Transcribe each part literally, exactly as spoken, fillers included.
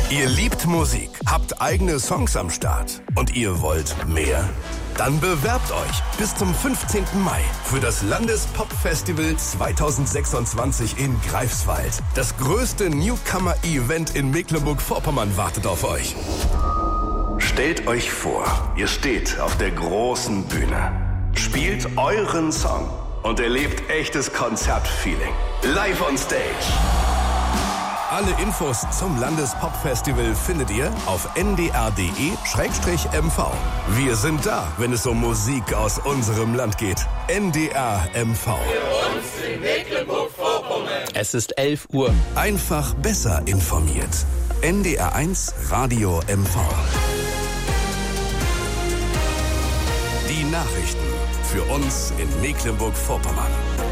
Ihr liebt Musik, habt eigene Songs am Start und ihr wollt mehr? Dann bewerbt euch bis zum fünfzehnten Mai für das Landespop-Festival zweitausendsechsundzwanzig in Greifswald. Das größte Newcomer-Event in Mecklenburg-Vorpommern wartet auf euch. Stellt euch vor, ihr steht auf der großen Bühne, spielt euren Song und erlebt echtes Konzertfeeling. Live on Stage. Alle Infos zum Landespop-Festival findet ihr auf n d r punkt d e slash m v. Wir sind da, wenn es um Musik aus unserem Land geht. N D R M V. Für uns in Mecklenburg-Vorpommern. Es ist elf Uhr. Einfach besser informiert. N D R eins Radio M V. Die Nachrichten für uns in Mecklenburg-Vorpommern.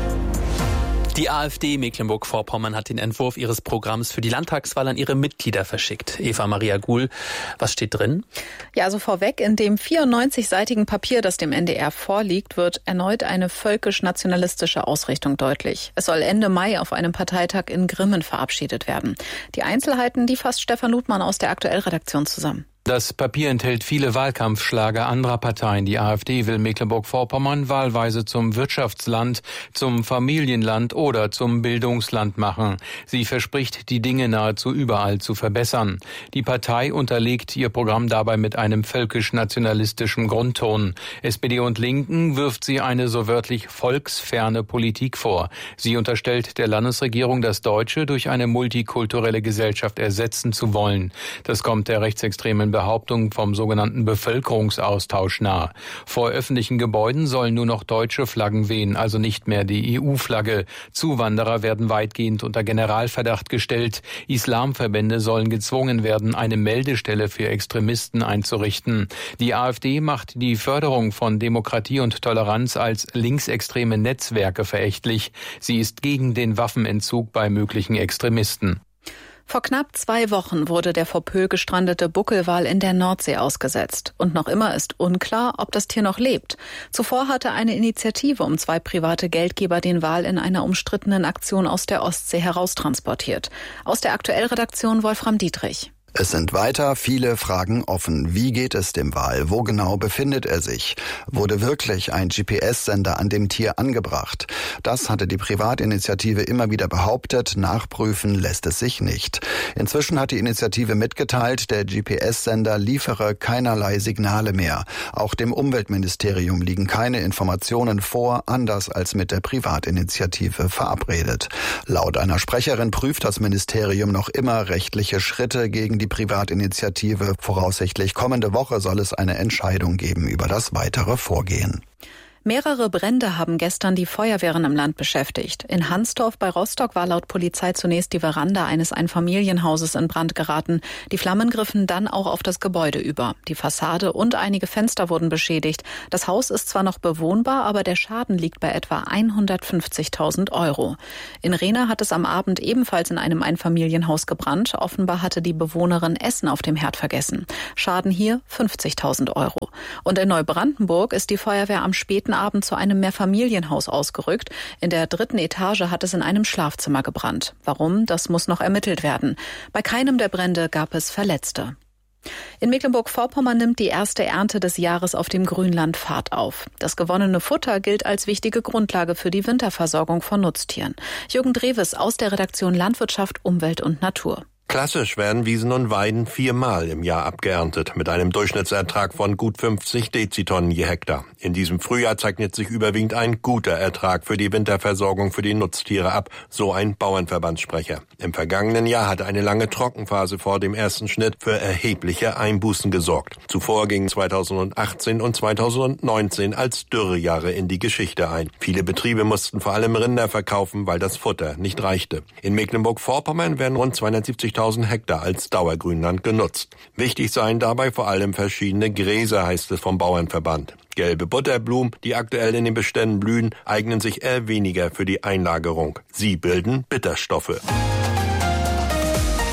Die AfD Mecklenburg-Vorpommern hat den Entwurf ihres Programms für die Landtagswahl an ihre Mitglieder verschickt. Eva Maria Guhl, was steht drin? Ja, also vorweg, in dem vierundneunzigseitigen Papier, das dem N D R vorliegt, wird erneut eine völkisch-nationalistische Ausrichtung deutlich. Es soll Ende Mai auf einem Parteitag in Grimmen verabschiedet werden. Die Einzelheiten, die fasst Stefan Ludmann aus der Aktuell-Redaktion zusammen. Das Papier enthält viele Wahlkampfschlager anderer Parteien. Die AfD will Mecklenburg-Vorpommern wahlweise zum Wirtschaftsland, zum Familienland oder zum Bildungsland machen. Sie verspricht, die Dinge nahezu überall zu verbessern. Die Partei unterlegt ihr Programm dabei mit einem völkisch-nationalistischen Grundton. S P D und Linken wirft sie eine so wörtlich volksferne Politik vor. Sie unterstellt der Landesregierung, das Deutsche durch eine multikulturelle Gesellschaft ersetzen zu wollen. Das kommt der rechtsextremen Behauptung vom sogenannten Bevölkerungsaustausch nahe. Vor öffentlichen Gebäuden sollen nur noch deutsche Flaggen wehen, also nicht mehr die E U-Flagge. Zuwanderer werden weitgehend unter Generalverdacht gestellt. Islamverbände sollen gezwungen werden, eine Meldestelle für Extremisten einzurichten. Die AfD macht die Förderung von Demokratie und Toleranz als linksextreme Netzwerke verächtlich. Sie ist gegen den Waffenentzug bei möglichen Extremisten. Vor knapp zwei Wochen wurde der vor Pöhl gestrandete Buckelwal in der Nordsee ausgesetzt. Und noch immer ist unklar, ob das Tier noch lebt. Zuvor hatte eine Initiative um zwei private Geldgeber den Wal in einer umstrittenen Aktion aus der Ostsee heraustransportiert. Aus der Aktuell-Redaktion Wolfram Dietrich. Es sind weiter viele Fragen offen. Wie geht es dem Wal? Wo genau befindet er sich? Wurde wirklich ein G P S-Sender an dem Tier angebracht? Das hatte die Privatinitiative immer wieder behauptet. Nachprüfen lässt es sich nicht. Inzwischen hat die Initiative mitgeteilt, der G P S-Sender liefere keinerlei Signale mehr. Auch dem Umweltministerium liegen keine Informationen vor, anders als mit der Privatinitiative verabredet. Laut einer Sprecherin prüft das Ministerium noch immer rechtliche Schritte gegen die Privatinitiative. Voraussichtlich kommende Woche soll es eine Entscheidung geben über das weitere Vorgehen. Mehrere Brände haben gestern die Feuerwehren im Land beschäftigt. In Hansdorf bei Rostock war laut Polizei zunächst die Veranda eines Einfamilienhauses in Brand geraten. Die Flammen griffen dann auch auf das Gebäude über. Die Fassade und einige Fenster wurden beschädigt. Das Haus ist zwar noch bewohnbar, aber der Schaden liegt bei etwa hundertfünfzigtausend Euro. In Rehna hat es am Abend ebenfalls in einem Einfamilienhaus gebrannt. Offenbar hatte die Bewohnerin Essen auf dem Herd vergessen. Schaden hier fünfzigtausend Euro. Und in Neubrandenburg ist die Feuerwehr am späten Abend zu einem Mehrfamilienhaus ausgerückt. In der dritten Etage hat es in einem Schlafzimmer gebrannt. Warum? Das muss noch ermittelt werden. Bei keinem der Brände gab es Verletzte. In Mecklenburg-Vorpommern nimmt die erste Ernte des Jahres auf dem Grünland Fahrt auf. Das gewonnene Futter gilt als wichtige Grundlage für die Winterversorgung von Nutztieren. Jürgen Dreves aus der Redaktion Landwirtschaft, Umwelt und Natur. Klassisch werden Wiesen und Weiden viermal im Jahr abgeerntet, mit einem Durchschnittsertrag von gut fünfzig Dezitonnen je Hektar. In diesem Frühjahr zeichnet sich überwiegend ein guter Ertrag für die Winterversorgung für die Nutztiere ab, so ein Bauernverbandssprecher. Im vergangenen Jahr hatte eine lange Trockenphase vor dem ersten Schnitt für erhebliche Einbußen gesorgt. Zuvor gingen zweitausendachtzehn und zweitausendneunzehn als Dürrejahre in die Geschichte ein. Viele Betriebe mussten vor allem Rinder verkaufen, weil das Futter nicht reichte. In Mecklenburg-Vorpommern werden rund zweihundertsiebzigtausend Hektar als Dauergrünland genutzt. Wichtig seien dabei vor allem verschiedene Gräser, heißt es vom Bauernverband. Gelbe Butterblumen, die aktuell in den Beständen blühen, eignen sich eher weniger für die Einlagerung. Sie bilden Bitterstoffe. Das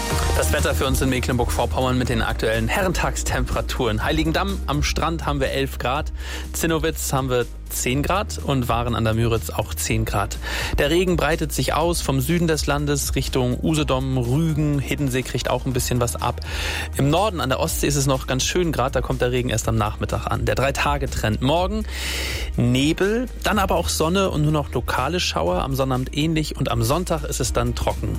Das Wetter für uns in Mecklenburg-Vorpommern mit den aktuellen Herrentagstemperaturen. Heiligendamm am Strand haben wir elf Grad, Zinnowitz haben wir zehn Grad und Waren an der Müritz auch zehn Grad. Der Regen breitet sich aus vom Süden des Landes Richtung Usedom, Rügen, Hiddensee kriegt auch ein bisschen was ab. Im Norden an der Ostsee ist es noch ganz schön Grad, da kommt der Regen erst am Nachmittag an. Der Drei-Tage-Trend morgen Nebel, dann aber auch Sonne und nur noch lokale Schauer, am Sonnabend ähnlich und am Sonntag ist es dann trocken.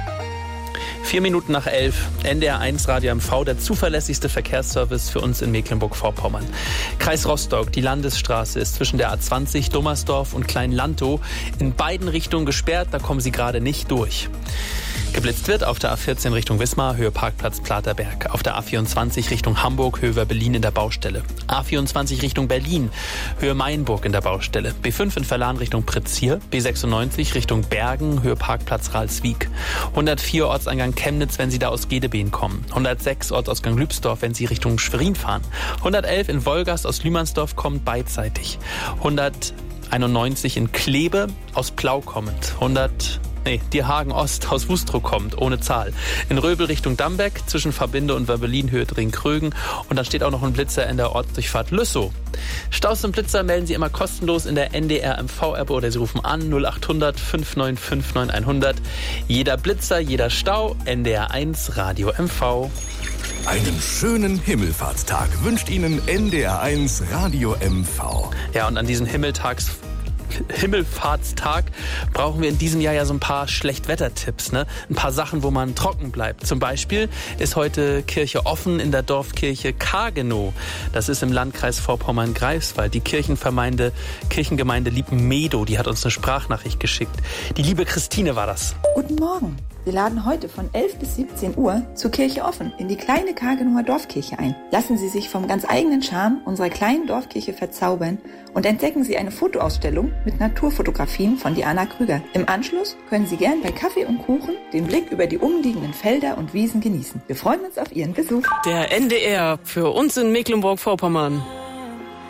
Vier Minuten nach elf, N D R eins Radio M V, der zuverlässigste Verkehrsservice für uns in Mecklenburg-Vorpommern. Kreis Rostock, die Landesstraße ist zwischen der A zwanzig, Dummersdorf und Klein-Lantow in beiden Richtungen gesperrt, da kommen Sie gerade nicht durch. Geblitzt wird auf der A vierzehn Richtung Wismar, Höhe Parkplatz Platerberg. Auf der A vierundzwanzig Richtung Hamburg, Höhe Berlin in der Baustelle. A vierundzwanzig Richtung Berlin, Höhe Mainburg in der Baustelle. B fünf in Verlan Richtung Pritzkir. B sechsundneunzig Richtung Bergen, Höhe Parkplatz Ralswiek. hundertvier Ortseingang Chemnitz, wenn Sie da aus Gedebeen kommen. hundertsechs Ortsausgang Lübsdorf, wenn Sie Richtung Schwerin fahren. hundertelf in Wolgast aus Lümersdorf kommt beidseitig. hunderteinundneunzig in Kleve aus Plau kommend. hundert Nee, Dierhagen Ost aus Wustrow kommt, ohne Zahl. In Röbel Richtung Dambeck, zwischen Verbinde und Werbelin, Höhe Dringkrögen. Und dann steht auch noch ein Blitzer in der Ortsdurchfahrt Lüssow. Staus und Blitzer melden Sie immer kostenlos in der N D R M V-App oder Sie rufen an null acht hundert fünf neun fünf neun hundert. Jeder Blitzer, jeder Stau, N D R eins Radio M V. Einen schönen Himmelfahrtstag wünscht Ihnen N D R eins Radio M V. Ja, und an diesen Himmeltags Himmelfahrtstag brauchen wir in diesem Jahr ja so ein paar Schlechtwettertipps, ne? Ein paar Sachen, wo man trocken bleibt. Zum Beispiel ist heute Kirche offen in der Dorfkirche Kagenow. Das ist im Landkreis Vorpommern-Greifswald. Die Kirchengemeinde, Kirchengemeinde Liebenmedow, die hat uns eine Sprachnachricht geschickt. Die liebe Christine war das. Guten Morgen. Wir laden heute von elf bis siebzehn Uhr zur Kirche offen in die kleine Kagenower Dorfkirche ein. Lassen Sie sich vom ganz eigenen Charme unserer kleinen Dorfkirche verzaubern und entdecken Sie eine Fotoausstellung mit Naturfotografien von Diana Krüger. Im Anschluss können Sie gern bei Kaffee und Kuchen den Blick über die umliegenden Felder und Wiesen genießen. Wir freuen uns auf Ihren Besuch. Der N D R für uns in Mecklenburg-Vorpommern.